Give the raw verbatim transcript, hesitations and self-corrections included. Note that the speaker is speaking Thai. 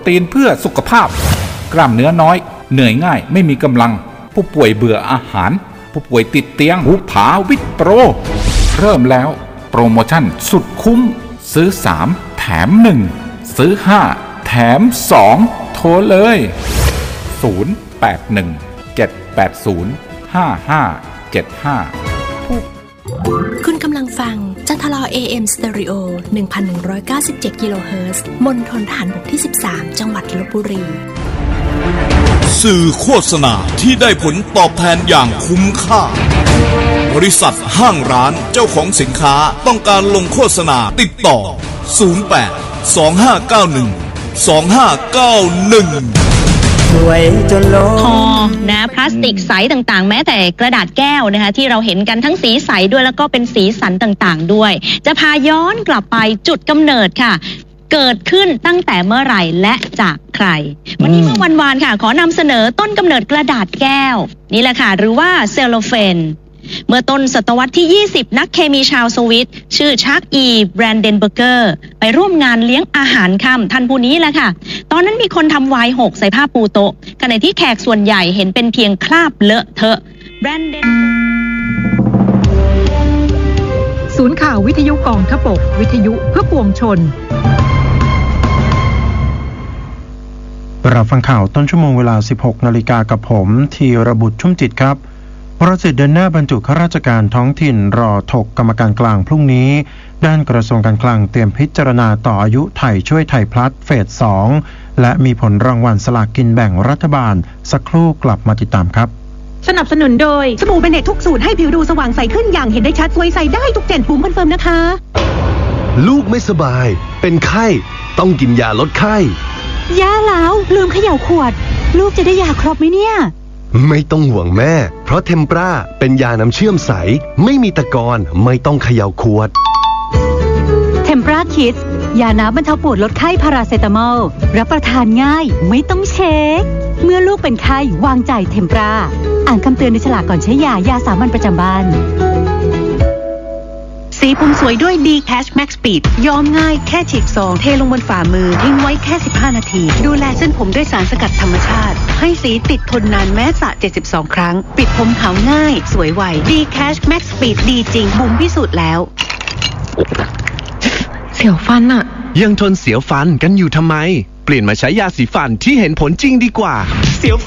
ตีนเพื่อสุขภาพกล้ามเนื้อน้อยเหนื่อยง่ายไม่มีกำลังผู้ป่วยเบื่ออาหารผู้ป่วยติดเตียงภูผาวิทโปรเริ่มแล้วโปรโมชั่นสุดคุ้มซื้อสามแถมหนึ่งซื้อห้าแถมสองโทรเลยศูนย์ แปด หนึ่ง เจ็ด แปด ศูนย์ ห้า ห้า เจ็ด ห้าคุณกำลังฟังจันทร เอ เอ็ม Stereo หนึ่งพันหนึ่งร้อยเก้าสิบเจ็ด กิโลเฮิรตซ์มณฑลทหารบกที่สิบสามจังหวัดลพบุรีสื่อโฆษณาที่ได้ผลตอบแทนอย่างคุ้มค่าบริษัทห้างร้านเจ้าของสินค้าต้องการลงโฆษณาติดต่อศูนย์ แปด สอง ห้า เก้า หนึ่ง สอง ห้า เก้า หนึ่งทอนะพลาสติกใสต่างๆแม้แต่กระดาษแก้วนะคะที่เราเห็นกันทั้งสีใสด้วยแล้วก็เป็นสีสันต่างๆด้วยจะพาย้อนกลับไปจุดกำเนิดค่ะเกิดขึ้นตั้งแต่เมื่อไหร่และจากใครวันนี้เมื่อวันวานค่ะขอนำเสนอต้นกำเนิดกระดาษแก้วนี่แหละค่ะหรือว่าเซลโลเฟนเมื่อต้นศตวรรษที่ยี่สิบนักเคมีชาวสวิตชื่อชักอีแบรนเดนเบอร์เกอร์ไปร่วมงานเลี้ยงอาหารค่ำท่านผู้นี้แหละค่ะตอนนั้นมีคนทำไวน์หกใส่ผ้าปูโต๊ะขณะที่แขกส่วนใหญ่เห็นเป็นเพียงคราบเลอะเทอะแบรนเดนศูนย์ข่าววิทยุกองทพบกวิทยุเพื่อปวงชนรับฟังข่าวต้นชั่วโมงเวลา สิบหกนาฬิกากับผมธีรบุตรชุ่มจิตครับโปรเจกต์เดินหน้าบรรจุข้าราชการท้องถิ่นรอถกกรรมการกลางพรุ่งนี้ด้านกระทรวงการคลังเตรียมพิจารณาต่ออายุไถ่ช่วยไทยพลัสเฟสสองและมีผลรางวัลสลากกินแบ่งรัฐบาลสักครู่กลับมาติดตามครับสนับสนุนโดยสบู่เบเนตทุกสูตรให้ผิวดูสว่างใสขึ้นอย่างเห็นได้ชัดสวยใสได้ทุกเจนปุ่มคอนเฟิร์มนะคะลูกไม่สบายเป็นไข้ต้องกินยาลดไข้ย่าแล้วลืมเขย่าขวดลูกจะได้ยาครบไหมเนี่ยไม่ต้องห่วงแม่เพราะเทมปราเป็นยาน้ำเชื่อมใสไม่มีตะกอนไม่ต้องเขย่าขวดเทมปราคิดยาน้ำบรรเทาปวดลดไข้พาราเซตามอลรับประทานง่ายไม่ต้องเช็คเมื่อลูกเป็นไข้วางใจเทมปราอ่านคำเตือนในฉลากก่อนใช้ยายาสามัญประจำบ้านสีผมสวยด้วย ดี Cash Max Speed ย้อมง่ายแค่ฉีกซองเทลงบนฝ่ามือทิ้งไว้แค่สิบห้านาทีดูแลเส้นผมด้วยสารสกัดธรรมชาติให้สีติดทนนานแม้สระเจ็ดสิบสองครั้งปิดผมขาวง่ายสวยไว ดี Cash Max Speed ดีจริงบุ๋มพิสูจน์แล้วเสียวฟันอะยังทนเสียวฟันกันอยู่ทำไมเปลี่ยนมาใช้ยาสีฟันที่เห็นผลจริงดีกว่าเสียว